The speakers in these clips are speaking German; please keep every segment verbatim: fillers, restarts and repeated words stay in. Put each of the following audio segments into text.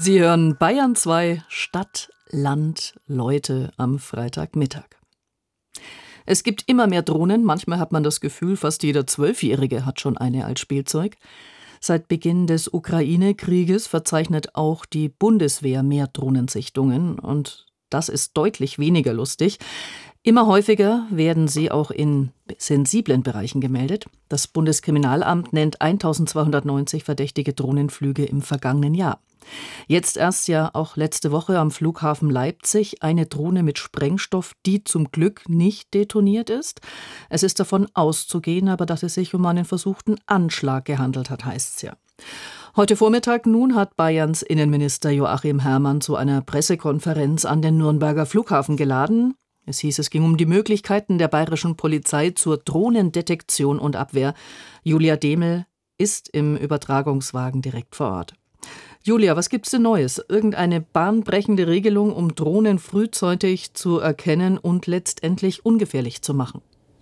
Sie hören Bayern zwei, Stadt, Land, Leute am Freitagmittag. Es gibt immer mehr Drohnen, manchmal hat man das Gefühl, fast jeder Zwölfjährige hat schon eine als Spielzeug. Seit Beginn des Ukraine-Krieges verzeichnet auch die Bundeswehr mehr Drohnensichtungen und das ist deutlich weniger lustig. Immer häufiger werden sie auch in sensiblen Bereichen gemeldet. Das Bundeskriminalamt nennt eintausendzweihundertneunzig verdächtige Drohnenflüge im vergangenen Jahr. Jetzt erst ja auch letzte Woche am Flughafen Leipzig eine Drohne mit Sprengstoff, die zum Glück nicht detoniert ist. Es ist davon auszugehen, aber dass es sich um einen versuchten Anschlag gehandelt hat, heißt es ja. Heute Vormittag nun hat Bayerns Innenminister Joachim Herrmann zu einer Pressekonferenz an den Nürnberger Flughafen geladen. Es hieß, es ging um die Möglichkeiten der bayerischen Polizei zur Drohnendetektion und Abwehr. Julia Demel ist im Übertragungswagen direkt vor Ort. Julia, was gibt's denn Neues? Irgendeine bahnbrechende Regelung, um Drohnen frühzeitig zu erkennen und letztendlich ungefährlich zu machen?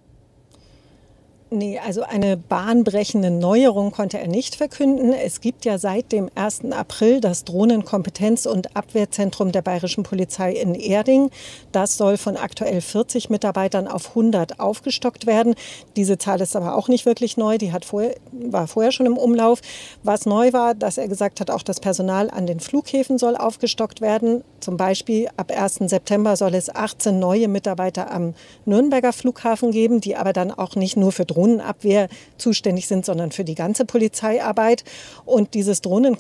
Nee, also eine bahnbrechende Neuerung konnte er nicht verkünden. Es gibt ja seit dem ersten April das Drohnenkompetenz- und Abwehrzentrum der Bayerischen Polizei in Erding. Das soll von aktuell vierzig Mitarbeitern auf hundert aufgestockt werden. Diese Zahl ist aber auch nicht wirklich neu, die hat vorher, war vorher schon im Umlauf. Was neu war, dass er gesagt hat, auch das Personal an den Flughäfen soll aufgestockt werden. Zum Beispiel ab ersten September soll es achtzehn neue Mitarbeiter am Nürnberger Flughafen geben, die aber dann auch nicht nur für Drohnen Drohnenabwehr zuständig sind, sondern für die ganze Polizeiarbeit. Und dieses Drohnenkompetenz-